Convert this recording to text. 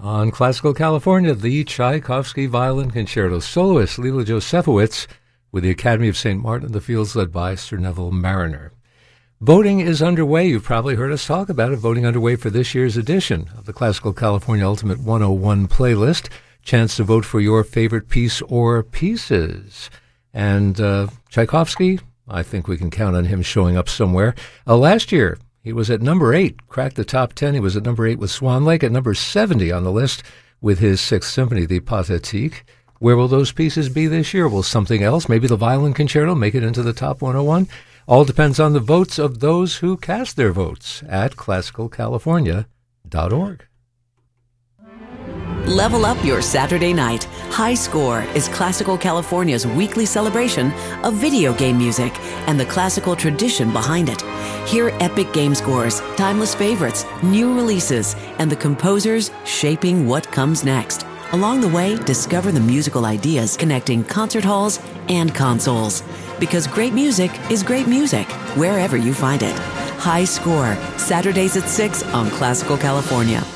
On Classical California, the Tchaikovsky Violin Concerto soloist Lila Josefowitz with the Academy of St. Martin in the Fields led by Sir Neville Marriner. Voting is underway. You've probably heard us talk about it. Voting underway for this year's edition of the Classical California Ultimate 101 playlist. Chance to vote for your favorite piece or pieces. And Tchaikovsky, I think we can count on him showing up somewhere. Last year, he was at number 8, cracked the top 10. He was at number 8 with Swan Lake, at number 70 on the list with his Sixth Symphony, the Pathétique. Where will those pieces be this year? Will something else, maybe the Violin Concerto, make it into the top 101? All depends on the votes of those who cast their votes at classicalcalifornia.org. Level up your Saturday night. High Score is Classical California's weekly celebration of video game music and the classical tradition behind it. Hear epic game scores, timeless favorites, new releases, and the composers shaping what comes next. Along the way, discover the musical ideas connecting concert halls and consoles. Because great music is great music, wherever you find it. High Score, Saturdays at 6 on Classical California.